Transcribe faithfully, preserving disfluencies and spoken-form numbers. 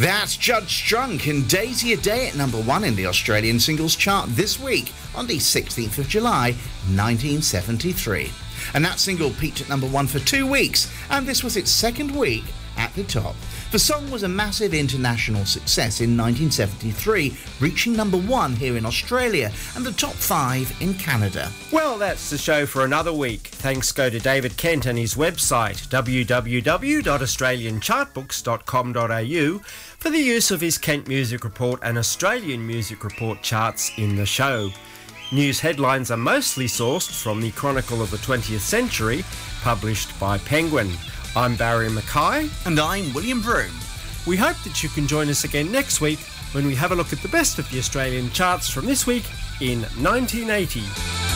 That's Judge Strunk and Daisy a Day at number one in the Australian singles chart this week on the sixteenth of July, nineteen seventy-three. And that single peaked at number one for two weeks, and this was its second week at the top. The song was a massive international success in nineteen seventy-three, reaching number one here in Australia and the top five in Canada. Well, that's the show for another week. Thanks go to David Kent and his website, w w w dot australian chartbooks dot com dot a u, for the use of his Kent Music Report and Australian Music Report charts in the show. News headlines are mostly sourced from the Chronicle of the twentieth Century, published by Penguin. I'm Barry Mackay. And I'm William Broome. We hope that you can join us again next week when we have a look at the best of the Australian charts from this week in nineteen eighty.